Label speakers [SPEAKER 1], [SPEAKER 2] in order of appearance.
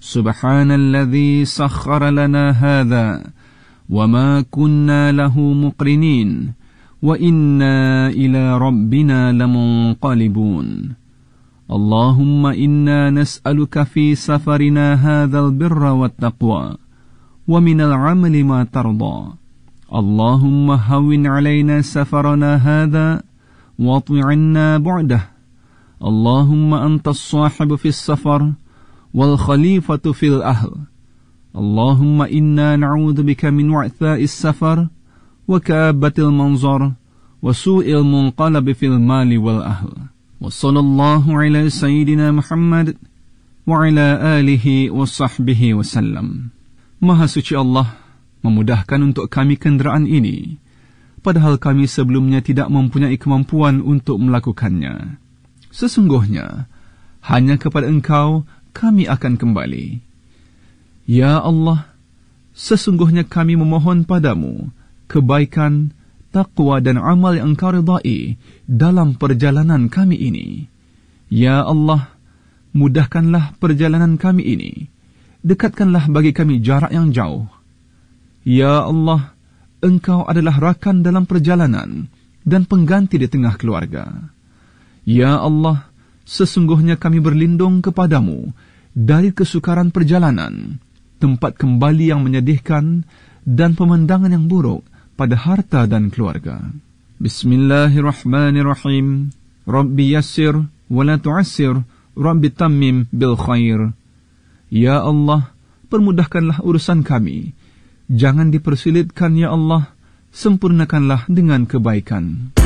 [SPEAKER 1] Subhanalladzi sakhkhara lana hadha wa ma kunna lahu muqrinin wa inna ila rabbina lamunqalibun. Allahumma inna nas'aluka fi safarina hadzal birra wattaqwa wa minal 'amali ma tarda. Allahumma hawwin 'alaina safarana hadha wa at'inna bu'dah. Allahumma antas sahibu fis safar wal khalifatu fil ahl. Allahumma inna na'udzubika min wa'tha'is safar wa ka'abatil manzar wa su'il munqalab fil mali wal ahl. Wa sallallahu ala sayyidina Muhammad wa ala alihi wa sahbihi wa sallam. Maha suci Allah memudahkan untuk kami kenderaan ini, padahal kami sebelumnya tidak mempunyai kemampuan untuk melakukannya. Sesungguhnya hanya kepada Engkau kami akan kembali. Ya Allah, sesungguhnya kami memohon padamu kebaikan, taqwa dan amal yang Engkau ridai dalam perjalanan kami ini. Ya Allah, mudahkanlah perjalanan kami ini. Dekatkanlah bagi kami jarak yang jauh. Ya Allah, Engkau adalah rakan dalam perjalanan dan pengganti di tengah keluarga. Ya Allah, sesungguhnya kami berlindung kepadamu dari kesukaran perjalanan, tempat kembali yang menyedihkan, dan pemandangan yang buruk pada harta dan keluarga. Bismillahirrahmanirrahim. Rabbi yassir wa la tu'assir, Rabbi tammim bil khair. Ya Allah, permudahkanlah urusan kami. Jangan dipersulitkan ya Allah, sempurnakanlah dengan kebaikan.